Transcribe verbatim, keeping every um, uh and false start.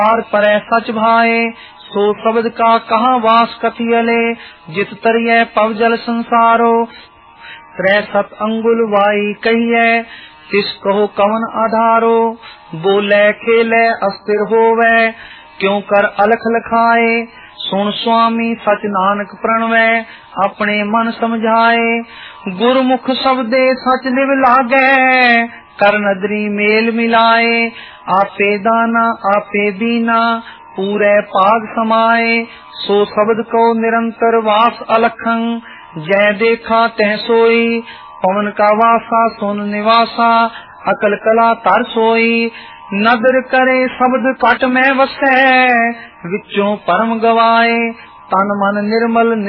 पार परै सच भाए, सो शब्द का कहाँ वास कथियले, जित तरिय पव जल संसारो। त्रै सत अंगुल वाई कहिए, तिस कहो कवन आधारो। बोले खेले अस्थिर होवे, क्यों कर अलख लखाए। सुन स्वामी सच नानक प्रणवै, अपने मन समझाए। गुरमुख शब्दे सच निव लागे, कर नदरी मेल मिलाए। आपे दाना आपे दीना, पूरे पाग समाए। सो शब्द को निरंतर वास अलखं, जय देखा तह सोई। पवन का वासा सुन निवासा, अकल कला तर सोई। नदर करे शब्द कट में वसै, विचों परम गवाए। तन मन निर्मल